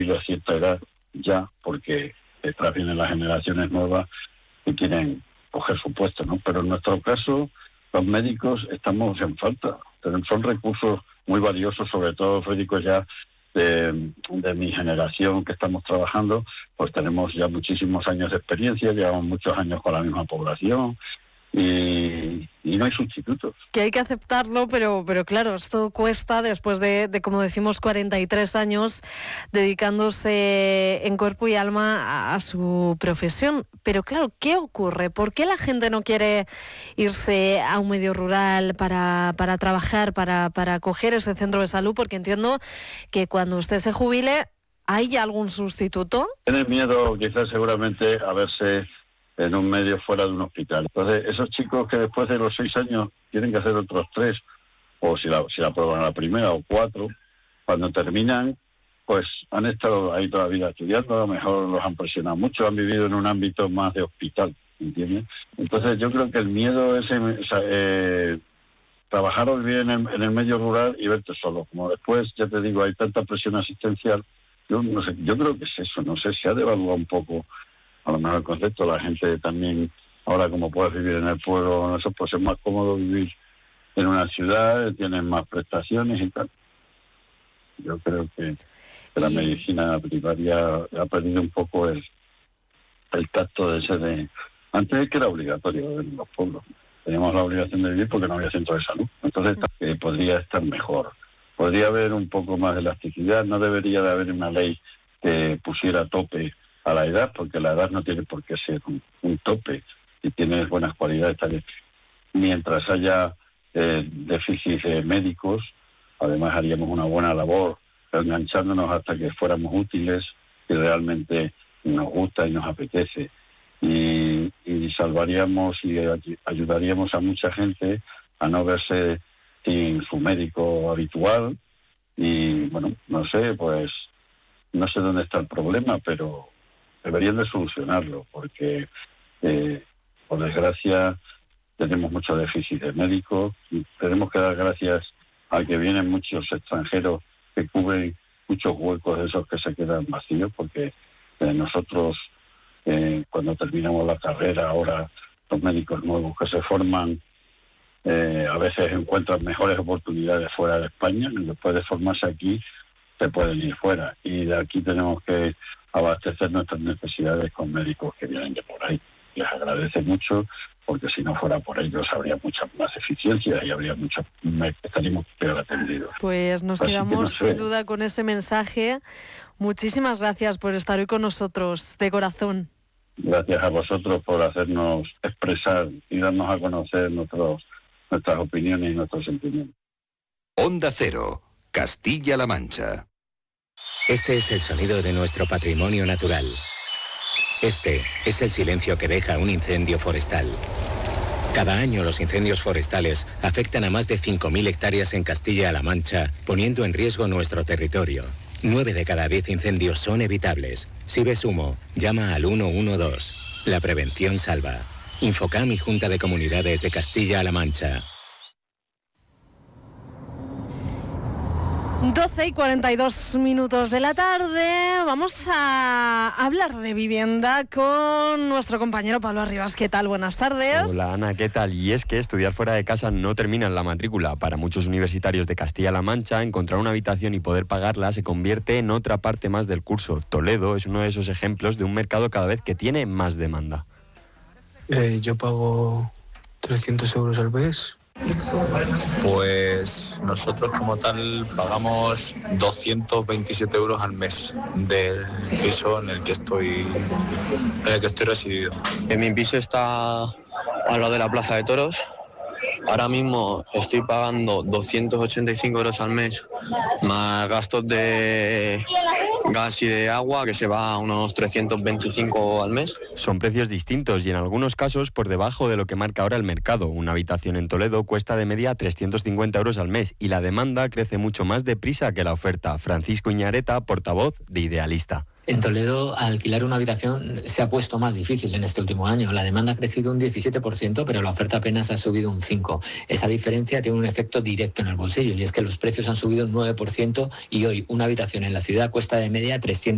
y a cierta edad ya, porque detrás vienen las generaciones nuevas que quieren coger su puesto, ¿no? Pero en nuestro caso, los médicos estamos en falta. Son recursos muy valiosos, sobre todo los médicos ya de mi generación que estamos trabajando, pues tenemos ya muchísimos años de experiencia, llevamos muchos años con la misma población y no hay sustitutos. Que hay que aceptarlo, pero claro, esto cuesta después de, como decimos, 43 años dedicándose en cuerpo y alma a su profesión. Pero claro, ¿qué ocurre? ¿Por qué la gente no quiere irse a un medio rural para trabajar, para coger ese centro de salud? Porque entiendo que cuando usted se jubile, ¿hay algún sustituto? Tiene miedo, quizás seguramente, a verse en un medio fuera de un hospital. Entonces, esos chicos que después de los 6 años tienen que hacer otros 3, o si la prueban a la primera, o 4, cuando terminan, pues han estado ahí toda la vida estudiando, a lo mejor los han presionado mucho, han vivido en un ámbito más de hospital, ¿entiendes? Entonces, yo creo que el miedo es trabajar o vivir en el medio rural y verte solo. Como después, ya te digo, hay tanta presión asistencial, yo no sé, yo creo que es eso, no sé, se ha devaluado un poco a lo mejor el concepto. La gente también, ahora como puedes vivir en el pueblo, eso pues es más cómodo vivir en una ciudad, tienen más prestaciones y tal. Yo creo que la medicina primaria ha perdido un poco el tacto de ese de... Antes que era obligatorio vivir en los pueblos. Teníamos la obligación de vivir porque no había centro de salud. Entonces podría estar mejor. Podría haber un poco más de elasticidad. No debería de haber una ley que pusiera tope a la edad, porque la edad no tiene por qué ser un tope. Si tienes buenas cualidades, tal, mientras haya déficit de médicos, además haríamos una buena labor enganchándonos hasta que fuéramos útiles y realmente nos gusta y nos apetece. Y salvaríamos y ayudaríamos a mucha gente a no verse sin su médico habitual. Y bueno, no sé, pues no sé dónde está el problema, pero deberían de solucionarlo, porque por desgracia tenemos mucho déficit de médicos y tenemos que dar gracias a que vienen muchos extranjeros que cubren muchos huecos de esos que se quedan vacíos, porque nosotros cuando terminamos la carrera, ahora los médicos nuevos que se forman a veces encuentran mejores oportunidades fuera de España, y después de formarse aquí se pueden ir fuera, y de aquí tenemos que abastecer nuestras necesidades con médicos que vienen de por ahí. Les agradece mucho, porque si no fuera por ellos habría mucha más eficiencia y estaríamos peor atendidos. Pues nos quedamos sin duda con ese mensaje. Muchísimas gracias por estar hoy con nosotros, de corazón. Gracias a vosotros por hacernos expresar y darnos a conocer nuestras opiniones y nuestros sentimientos. Onda Cero, Castilla-La Mancha. Este es el sonido de nuestro patrimonio natural. Este es el silencio que deja un incendio forestal. Cada año los incendios forestales afectan a más de 5.000 hectáreas en Castilla-La Mancha, poniendo en riesgo nuestro territorio. 9 de cada 10 incendios son evitables. Si ves humo, llama al 112. La prevención salva. Infocam y Junta de Comunidades de Castilla-La Mancha. 12:42 de la tarde. Vamos a hablar de vivienda con nuestro compañero Pablo Arribas. ¿Qué tal? Buenas tardes. Hola Ana, ¿qué tal? Y es que estudiar fuera de casa no termina en la matrícula. Para muchos universitarios de Castilla-La Mancha, encontrar una habitación y poder pagarla se convierte en otra parte más del curso. Toledo es uno de esos ejemplos de un mercado cada vez que tiene más demanda. Yo pago 300 euros al mes. Pues nosotros como tal pagamos 227 euros al mes del piso en el que estoy residido. Mi piso está al lado de la Plaza de Toros. Ahora mismo estoy pagando 285 euros al mes, más gastos de gas y de agua, que se va a unos 325 al mes. Son precios distintos y en algunos casos por debajo de lo que marca ahora el mercado. Una habitación en Toledo cuesta de media 350 euros al mes y la demanda crece mucho más deprisa que la oferta. Francisco Iñareta, portavoz de Idealista. En Toledo, alquilar una habitación se ha puesto más difícil en este último año. La demanda ha crecido un 17%, pero la oferta apenas ha subido un 5%. Esa diferencia tiene un efecto directo en el bolsillo, y es que los precios han subido un 9% y hoy una habitación en la ciudad cuesta de media 300